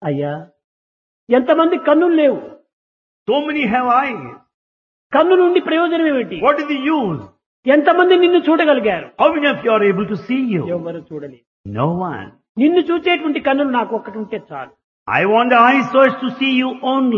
అయ్యా, ఎంతమంది కన్నులు లేవు, So many have eyes. కన్ను నుండి ప్రయోజనం ఏమిటి? What is the use? ఎంతమంది నిన్ను చూడగలిగారు? How many of you are able to see you? ఎవరు చూడలేదు. No one. నిన్ను చూచేటువంటి కన్నులు నాకు ఒక్కటి ఉంటే చాలు. I want the eyes so as to see you only.